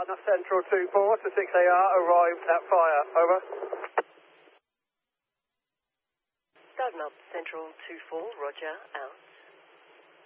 Dartmouth Central 2-4 to 6AR, arrived at fire. Over. Dartmouth Central 2-4, roger, out.